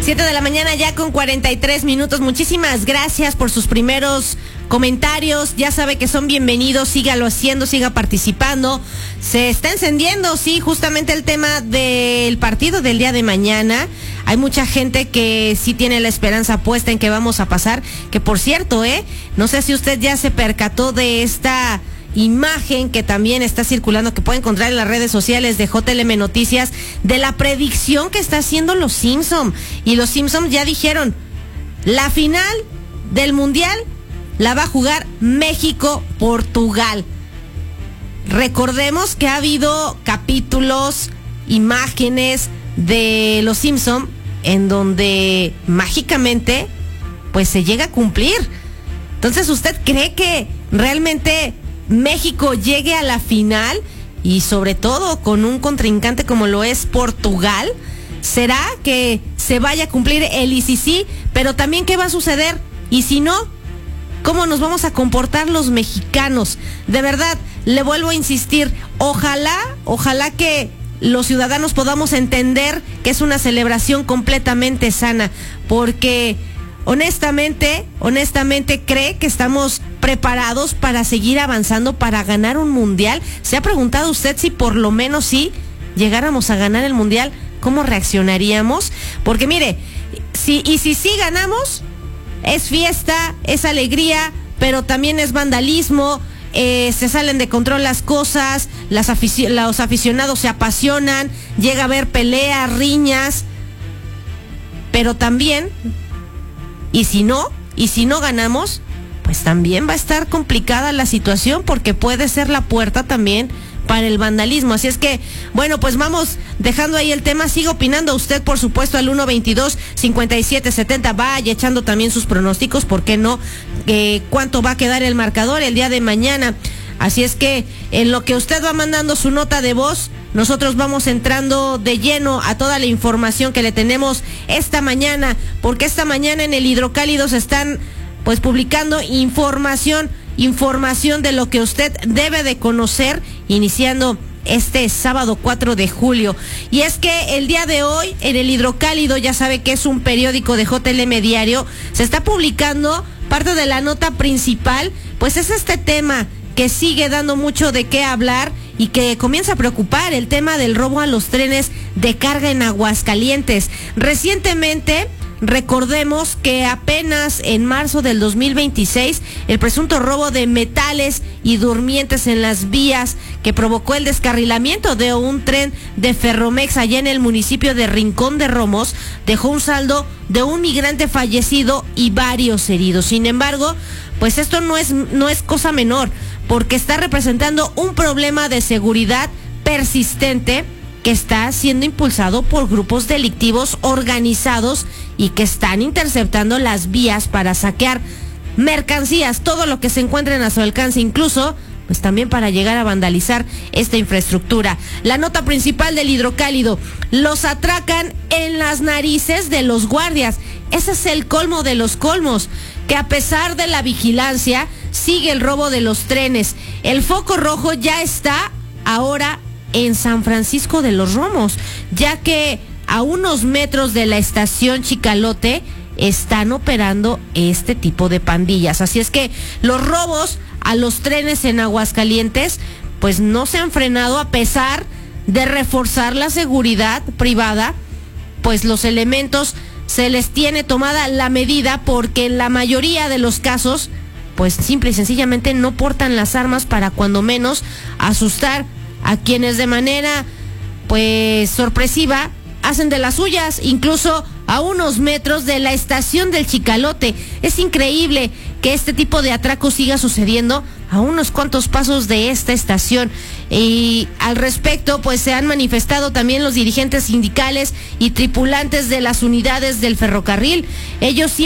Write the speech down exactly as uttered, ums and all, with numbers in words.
Siete de la mañana ya con cuarenta y tres minutos. Muchísimas gracias por sus primeros comentarios. Ya sabe que son bienvenidos. Sígalo haciendo, siga participando. Se está encendiendo, sí, justamente el tema del partido del día de mañana. Hay mucha gente que sí tiene la esperanza puesta en que vamos a pasar. Que por cierto, eh, no sé si usted ya se percató de esta imagen que también está circulando, que puede encontrar en las redes sociales de J L M Noticias, de la predicción que está haciendo los Simpson. Y los Simpson ya dijeron, la final del Mundial la va a jugar México-Portugal. Recordemos que ha habido capítulos, imágenes de los Simpson en donde mágicamente pues se llega a cumplir. Entonces, ¿usted cree que realmente México llegue a la final y sobre todo con un contrincante como lo es Portugal? ¿Será que se vaya a cumplir el y si sí? Pero también, ¿qué va a suceder? Y si no, ¿cómo nos vamos a comportar los mexicanos? De verdad, le vuelvo a insistir, ojalá, ojalá que los ciudadanos podamos entender que es una celebración completamente sana, porque honestamente, honestamente cree que estamos preparados para seguir avanzando, para ganar un mundial. ¿Se ha preguntado usted si por lo menos si llegáramos a ganar el mundial, cómo reaccionaríamos? Porque mire, si y si sí ganamos, es fiesta, es alegría, pero también es vandalismo, eh, se salen de control las cosas, las afici- los aficionados se apasionan, llega a haber peleas, riñas, pero también, y si no, y si no ganamos, pues también va a estar complicada la situación, porque puede ser la puerta también para el vandalismo. Así es que, bueno, pues vamos dejando ahí el tema. Siga opinando usted, por supuesto, al uno veintidós cincuenta y siete setenta. Vaya echando también sus pronósticos, ¿por qué no? Eh, ¿Cuánto va a quedar el marcador el día de mañana? Así es que, en lo que usted va mandando su nota de voz, nosotros vamos entrando de lleno a toda la información que le tenemos esta mañana, porque esta mañana en el Hidrocálido se están pues publicando información, información de lo que usted debe de conocer, iniciando este sábado cuatro de julio. Y es que el día de hoy, en el Hidrocálido, ya sabe que es un periódico de J L M Diario, se está publicando parte de la nota principal, pues es este tema que sigue dando mucho de qué hablar y que comienza a preocupar, el tema del robo a los trenes de carga en Aguascalientes. Recientemente, recordemos que apenas en marzo del dos mil veintiséis, el presunto robo de metales y durmientes en las vías que provocó el descarrilamiento de un tren de Ferromex allá en el municipio de Rincón de Romos dejó un saldo de un migrante fallecido y varios heridos. Sin embargo, pues esto no es, no es cosa menor, porque está representando un problema de seguridad persistente que está siendo impulsado por grupos delictivos organizados y que están interceptando las vías para saquear mercancías, todo lo que se encuentren a su alcance, incluso pues también para llegar a vandalizar esta infraestructura. La nota principal del Hidrocálido: los atracan en las narices de los guardias. Ese es el colmo de los colmos, que a pesar de la vigilancia sigue el robo de los trenes. El foco rojo ya está ahora en San Francisco de los Romos, ya que a unos metros de la estación Chicalote están operando este tipo de pandillas. Así es que los robos a los trenes en Aguascalientes pues no se han frenado, a pesar de reforzar la seguridad privada, pues los elementos se les tiene tomada la medida, porque en la mayoría de los casos pues simple y sencillamente no portan las armas para cuando menos asustar a quienes de manera pues sorpresiva hacen de las suyas, incluso a unos metros de la estación del Chicalote. Es increíble que este tipo de atracos siga sucediendo a unos cuantos pasos de esta estación. Y al respecto, pues se han manifestado también los dirigentes sindicales y tripulantes de las unidades del ferrocarril. Ellos